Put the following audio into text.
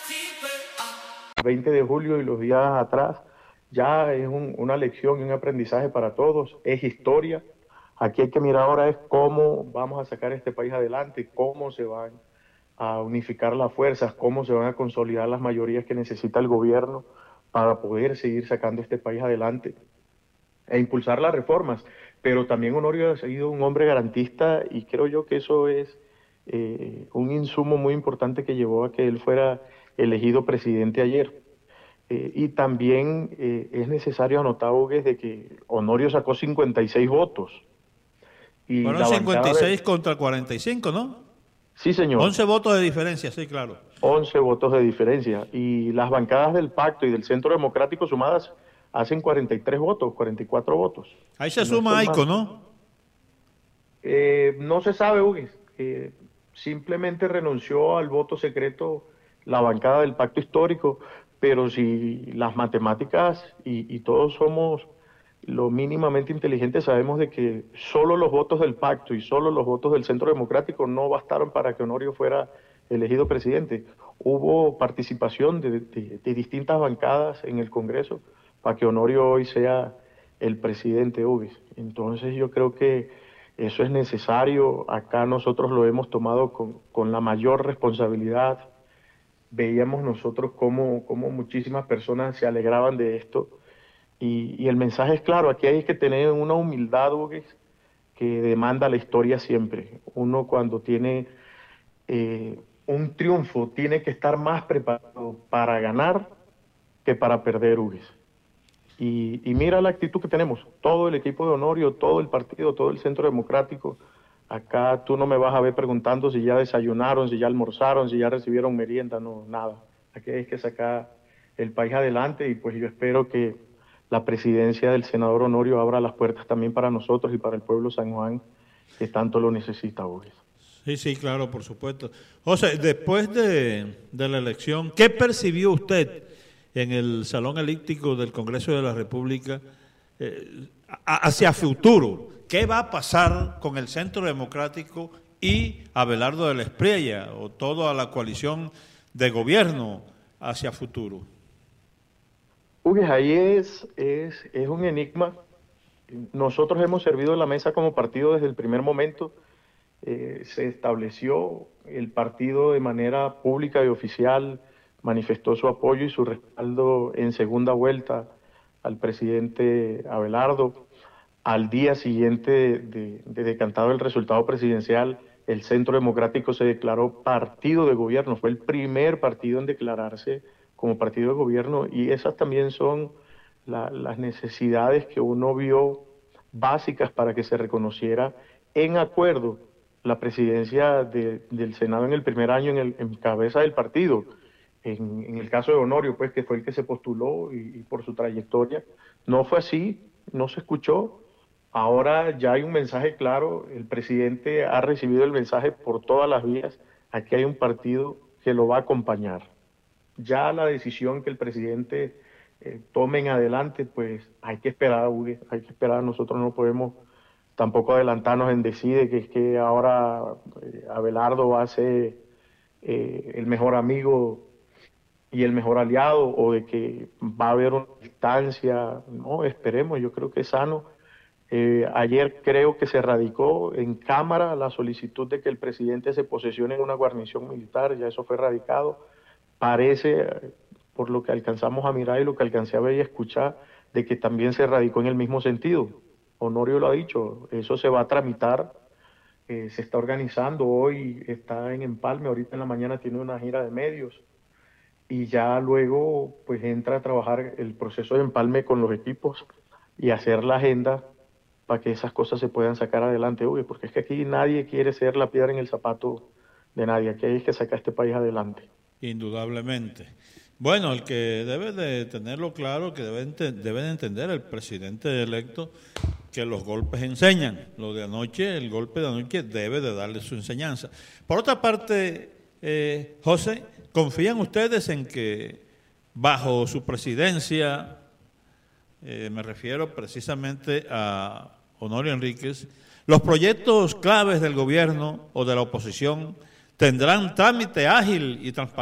20 de julio y los días atrás, ya es una lección y un aprendizaje para todos, es historia. Aquí hay que mirar ahora es cómo vamos a sacar este país adelante, cómo se van a unificar las fuerzas, cómo se van a consolidar las mayorías que necesita el gobierno para poder seguir sacando este país adelante e impulsar las reformas. Pero también Honorio ha sido un hombre garantista y creo yo que eso es un insumo muy importante que llevó a que él fuera elegido presidente ayer. Y también es necesario anotar, Hugues, de que Honorio sacó 56 votos. Y Fueron la bancada 56 contra 45, ¿no? Sí, señor. 11 votos de diferencia, sí, claro. 11 votos de diferencia. Y las bancadas del Pacto y del Centro Democrático sumadas hacen 43 votos, 44 votos. Ahí se No suma estoy Aico, mal. ¿no? No se sabe, Hugues. Simplemente renunció al voto secreto la bancada del Pacto Histórico, pero si las matemáticas y todos somos lo mínimamente inteligentes, sabemos de que solo los votos del Pacto y solo los votos del Centro Democrático no bastaron para que Honorio fuera elegido presidente. Hubo participación de distintas bancadas en el Congreso para que Honorio hoy sea el presidente, Hugues. Entonces yo creo que eso es necesario. Acá nosotros lo hemos tomado con la mayor responsabilidad. Veíamos nosotros cómo muchísimas personas se alegraban de esto. Y el mensaje es claro, aquí hay que tener una humildad, Hugues, que demanda la historia siempre. Uno cuando tiene un triunfo tiene que estar más preparado para ganar que para perder, Hugues. Y mira la actitud que tenemos, todo el equipo de Honorio, todo el partido, todo el Centro Democrático. Acá tú no me vas a ver preguntando si ya desayunaron, si ya almorzaron, si ya recibieron merienda, no, nada. Aquí hay que sacar el país adelante y pues yo espero que la presidencia del senador Honorio abra las puertas también para nosotros y para el pueblo San Juan, que tanto lo necesita hoy. Sí, sí, claro, por supuesto. José, después de la elección, ¿qué percibió usted en el Salón Elíptico del Congreso de la República hacia futuro? ¿Qué va a pasar con el Centro Democrático y Abelardo de la Espriella o toda la coalición de gobierno hacia futuro? Hugues, ahí es un enigma. Nosotros hemos servido en la mesa como partido desde el primer momento. Se estableció el partido de manera pública y oficial, manifestó su apoyo y su respaldo en segunda vuelta al presidente Abelardo. Al día siguiente de decantado el resultado presidencial, el Centro Democrático se declaró partido de gobierno, fue el primer partido en declararse como partido de gobierno y esas también son las necesidades que uno vio básicas para que se reconociera en acuerdo la presidencia del Senado en el primer año en cabeza del partido. En el caso de Honorio, pues que fue el que se postuló y por su trayectoria, no fue así, no se escuchó. Ahora ya hay un mensaje claro, el presidente ha recibido el mensaje por todas las vías, aquí hay un partido que lo va a acompañar. Ya la decisión que el presidente tome en adelante, pues hay que esperar, Hugues, hay que esperar, nosotros no podemos tampoco adelantarnos en decir que es que ahora Abelardo va a ser el mejor amigo y el mejor aliado o de que va a haber una distancia, no, esperemos, yo creo que es sano. Ayer creo que se radicó en Cámara la solicitud de que el presidente se posesione en una guarnición militar, ya eso fue radicado. Parece, por lo que alcanzamos a mirar y lo que alcancé a ver y escuchar, de que también se radicó en el mismo sentido. Honorio lo ha dicho, eso se va a tramitar, se está organizando, hoy está en Empalme, ahorita en la mañana tiene una gira de medios y ya luego pues entra a trabajar el proceso de empalme con los equipos y hacer la agenda para que esas cosas se puedan sacar adelante, Hugo, porque es que aquí nadie quiere ser la piedra en el zapato de nadie, aquí hay que sacar este país adelante. Indudablemente. Bueno, el que debe de tenerlo claro, que debe de entender el presidente electo, que los golpes enseñan. Lo de anoche, el golpe de anoche debe de darle su enseñanza. Por otra parte, José, ¿confían ustedes en que bajo su presidencia, me refiero precisamente a Honorio Enríquez, los proyectos claves del gobierno o de la oposición tendrán trámite ágil y transparente?